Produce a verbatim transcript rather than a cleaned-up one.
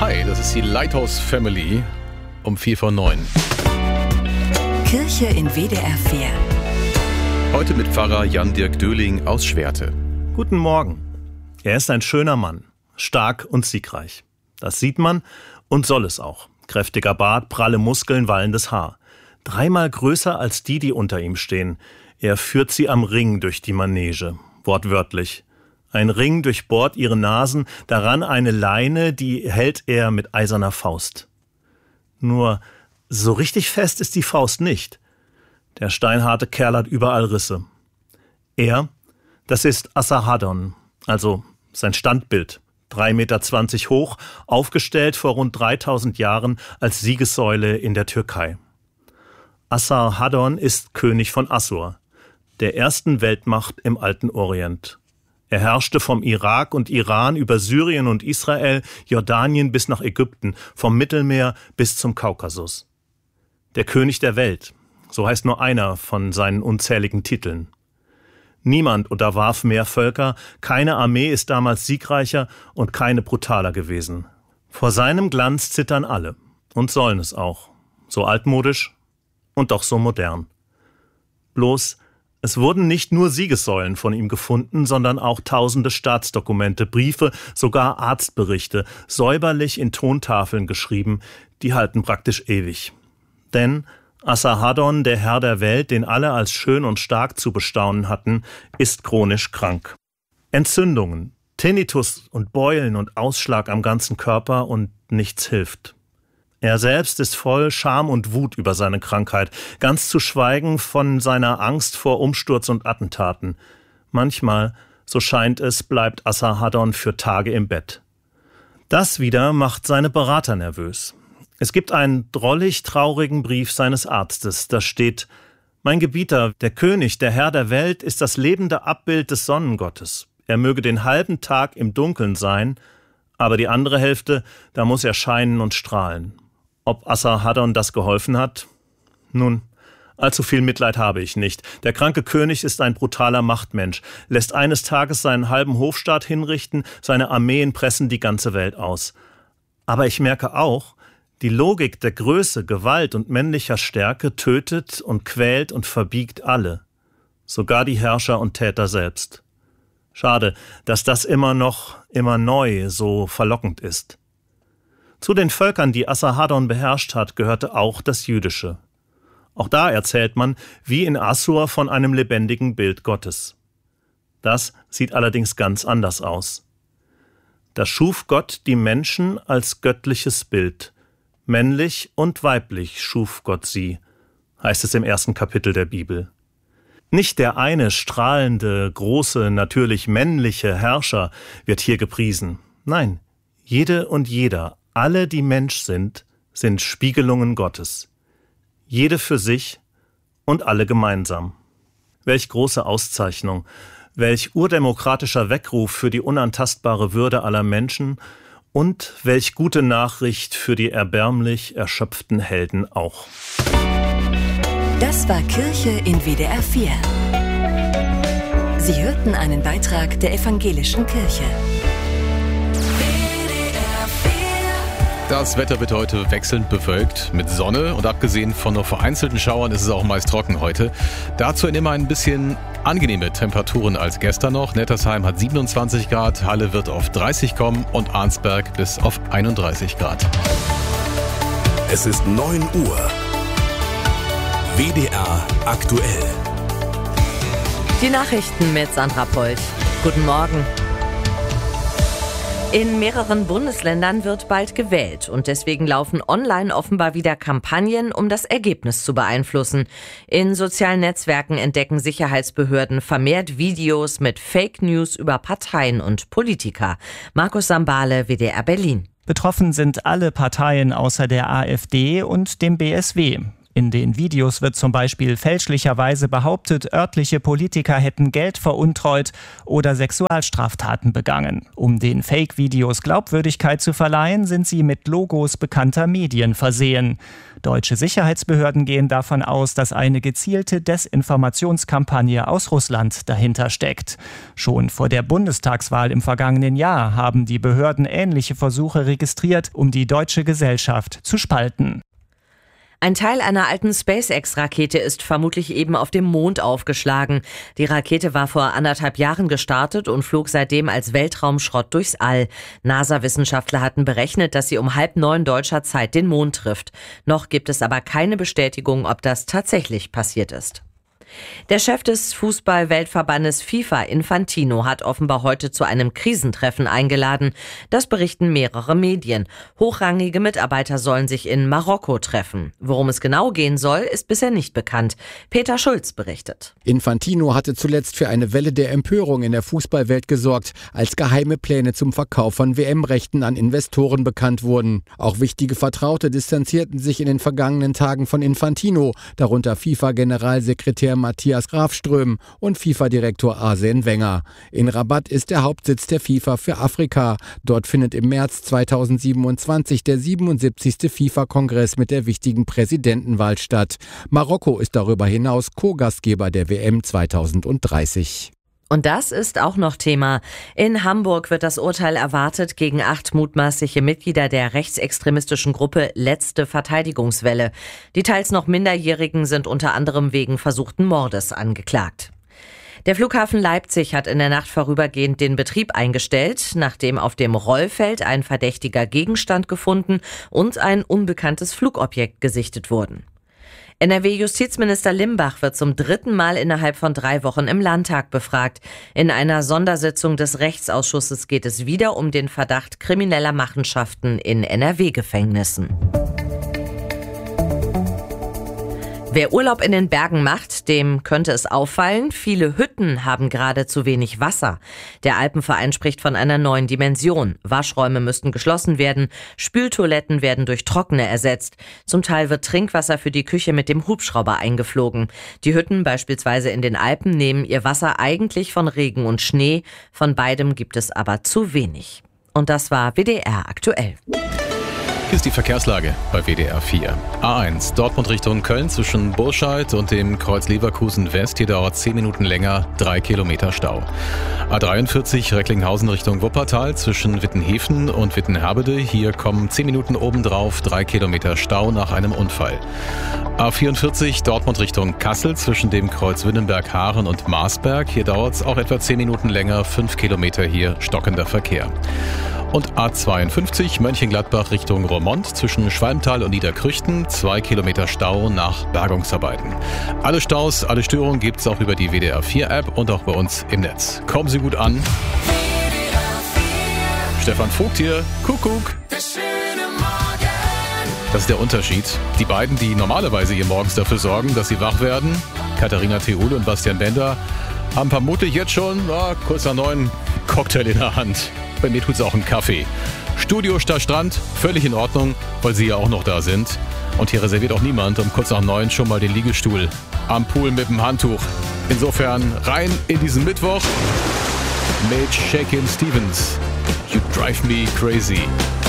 Hi, das ist die Lighthouse Family um vier vor neun. Kirche in W D R vier. Heute mit Pfarrer Jan-Dirk Döhling aus Schwerte. Guten Morgen. Er ist ein schöner Mann, stark und siegreich. Das sieht man und soll es auch. Kräftiger Bart, pralle Muskeln, wallendes Haar. Dreimal größer als die, die unter ihm stehen. Er führt sie am Ring durch die Manege, wortwörtlich. Ein Ring durchbohrt ihre Nasen, daran eine Leine, die hält er mit eiserner Faust. Nur so richtig fest ist die Faust nicht. Der steinharte Kerl hat überall Risse. Er, das ist Asarhaddon, also sein Standbild, drei Meter zwanzig hoch, aufgestellt vor rund dreitausend Jahren als Siegessäule in der Türkei. Asarhaddon ist König von Assur, der ersten Weltmacht im alten Orient. Er herrschte vom Irak und Iran über Syrien und Israel, Jordanien bis nach Ägypten, vom Mittelmeer bis zum Kaukasus. Der König der Welt, so heißt nur einer von seinen unzähligen Titeln. Niemand unterwarf mehr Völker, keine Armee ist damals siegreicher und keine brutaler gewesen. Vor seinem Glanz zittern alle und sollen es auch, so altmodisch und doch so modern. Bloß, es wurden nicht nur Siegessäulen von ihm gefunden, sondern auch tausende Staatsdokumente, Briefe, sogar Arztberichte, säuberlich in Tontafeln geschrieben, die halten praktisch ewig. Denn Asarhaddon, der Herr der Welt, den alle als schön und stark zu bestaunen hatten, ist chronisch krank. Entzündungen, Tinnitus und Beulen und Ausschlag am ganzen Körper und nichts hilft. Er selbst ist voll Scham und Wut über seine Krankheit, ganz zu schweigen von seiner Angst vor Umsturz und Attentaten. Manchmal, so scheint es, bleibt Asarhaddon für Tage im Bett. Das wieder macht seine Berater nervös. Es gibt einen drollig traurigen Brief seines Arztes, da steht: Mein Gebieter, der König, der Herr der Welt, ist das lebende Abbild des Sonnengottes. Er möge den halben Tag im Dunkeln sein, aber die andere Hälfte, da muss er scheinen und strahlen. Ob Asarhaddon das geholfen hat? Nun, allzu viel Mitleid habe ich nicht. Der kranke König ist ein brutaler Machtmensch, lässt eines Tages seinen halben Hofstaat hinrichten, seine Armeen pressen die ganze Welt aus. Aber ich merke auch, die Logik der Größe, Gewalt und männlicher Stärke tötet und quält und verbiegt alle, sogar die Herrscher und Täter selbst. Schade, dass das immer noch, immer neu so verlockend ist. Zu den Völkern, die Asarhaddon beherrscht hat, gehörte auch das Jüdische. Auch da erzählt man, wie in Assur, von einem lebendigen Bild Gottes. Das sieht allerdings ganz anders aus. Da schuf Gott die Menschen als göttliches Bild. Männlich und weiblich schuf Gott sie, heißt es im ersten Kapitel der Bibel. Nicht der eine strahlende, große, natürlich männliche Herrscher wird hier gepriesen. Nein, jede und jeder, alle, die Mensch sind, sind Spiegelungen Gottes. Jede für sich und alle gemeinsam. Welch große Auszeichnung, welch urdemokratischer Weckruf für die unantastbare Würde aller Menschen und welch gute Nachricht für die erbärmlich erschöpften Helden auch. Das war Kirche in W D R vier. Sie hörten einen Beitrag der Evangelischen Kirche. Das Wetter wird heute wechselnd bewölkt mit Sonne und abgesehen von nur vereinzelten Schauern ist es auch meist trocken heute. Dazu immer ein bisschen angenehme Temperaturen als gestern noch. Nettersheim hat siebenundzwanzig Grad, Halle wird auf dreißig kommen und Arnsberg bis auf einunddreißig Grad. Es ist neun Uhr. W D R aktuell. Die Nachrichten mit Sandra Polch. Guten Morgen. In mehreren Bundesländern wird bald gewählt und deswegen laufen online offenbar wieder Kampagnen, um das Ergebnis zu beeinflussen. In sozialen Netzwerken entdecken Sicherheitsbehörden vermehrt Videos mit Fake News über Parteien und Politiker. Markus Sambale, W D R Berlin. Betroffen sind alle Parteien außer der AfD und dem B S W. In den Videos wird zum Beispiel fälschlicherweise behauptet, örtliche Politiker hätten Geld veruntreut oder Sexualstraftaten begangen. Um den Fake-Videos Glaubwürdigkeit zu verleihen, sind sie mit Logos bekannter Medien versehen. Deutsche Sicherheitsbehörden gehen davon aus, dass eine gezielte Desinformationskampagne aus Russland dahinter steckt. Schon vor der Bundestagswahl im vergangenen Jahr haben die Behörden ähnliche Versuche registriert, um die deutsche Gesellschaft zu spalten. Ein Teil einer alten SpaceX-Rakete ist vermutlich eben auf dem Mond aufgeschlagen. Die Rakete war vor anderthalb Jahren gestartet und flog seitdem als Weltraumschrott durchs All. NASA-Wissenschaftler hatten berechnet, dass sie um halb neun deutscher Zeit den Mond trifft. Noch gibt es aber keine Bestätigung, ob das tatsächlich passiert ist. Der Chef des Fußball-Weltverbandes FIFA, Infantino, hat offenbar heute zu einem Krisentreffen eingeladen. Das berichten mehrere Medien. Hochrangige Mitarbeiter sollen sich in Marokko treffen. Worum es genau gehen soll, ist bisher nicht bekannt. Peter Schulz berichtet. Infantino hatte zuletzt für eine Welle der Empörung in der Fußballwelt gesorgt, als geheime Pläne zum Verkauf von W M-Rechten an Investoren bekannt wurden. Auch wichtige Vertraute distanzierten sich in den vergangenen Tagen von Infantino, darunter FIFA-Generalsekretär Matthias Grafström und FIFA-Direktor Arsene Wenger. In Rabat ist der Hauptsitz der FIFA für Afrika. Dort findet im März zweitausendsiebenundzwanzig der siebenundsiebzigste FIFA-Kongress mit der wichtigen Präsidentenwahl statt. Marokko ist darüber hinaus Co-Gastgeber der W M zweitausenddreißig. Und das ist auch noch Thema. In Hamburg wird das Urteil erwartet gegen acht mutmaßliche Mitglieder der rechtsextremistischen Gruppe Letzte Verteidigungswelle. Die teils noch Minderjährigen sind unter anderem wegen versuchten Mordes angeklagt. Der Flughafen Leipzig hat in der Nacht vorübergehend den Betrieb eingestellt, nachdem auf dem Rollfeld ein verdächtiger Gegenstand gefunden und ein unbekanntes Flugobjekt gesichtet wurden. N R W-Justizminister Limbach wird zum dritten Mal innerhalb von drei Wochen im Landtag befragt. In einer Sondersitzung des Rechtsausschusses geht es wieder um den Verdacht krimineller Machenschaften in N R W-Gefängnissen. Wer Urlaub in den Bergen macht, dem könnte es auffallen, viele Hütten haben gerade zu wenig Wasser. Der Alpenverein spricht von einer neuen Dimension. Waschräume müssten geschlossen werden, Spültoiletten werden durch trockene ersetzt. Zum Teil wird Trinkwasser für die Küche mit dem Hubschrauber eingeflogen. Die Hütten beispielsweise in den Alpen nehmen ihr Wasser eigentlich von Regen und Schnee. Von beidem gibt es aber zu wenig. Und das war W D R aktuell. Hier ist die Verkehrslage bei W D R vier. A eins, Dortmund Richtung Köln zwischen Burscheid und dem Kreuz Leverkusen West. Hier dauert zehn Minuten länger, drei Kilometer Stau. A dreiundvierzig, Recklinghausen Richtung Wuppertal zwischen Wittenhefen und Wittenherbede. Hier kommen zehn Minuten obendrauf, drei Kilometer Stau nach einem Unfall. A vierundvierzig, Dortmund Richtung Kassel zwischen dem Kreuz Winnenberg-Haaren und Marsberg. Hier dauert es auch etwa zehn Minuten länger, fünf Kilometer hier stockender Verkehr. Und A zweiundfünfzig, Mönchengladbach Richtung Roermond zwischen Schwalmtal und Niederkrüchten, zwei Kilometer Stau nach Bergungsarbeiten. Alle Staus, alle Störungen gibt's auch über die W D R vier App und auch bei uns im Netz. Kommen Sie gut an. Stefan Vogt hier, Kuckuck. Das ist der Unterschied. Die beiden, die normalerweise hier morgens dafür sorgen, dass Sie wach werden, Katharina Theule und Bastian Bender, haben vermutlich jetzt schon na, kurz nach neun Cocktail in der Hand. Bei mir tut's auch einen Kaffee. Studio statt Strand, völlig in Ordnung, weil Sie ja auch noch da sind. Und hier reserviert auch niemand um kurz nach neun schon mal den Liegestuhl am Pool mit dem Handtuch. Insofern rein in diesen Mittwoch mit Shakin' Stevens. You drive me crazy.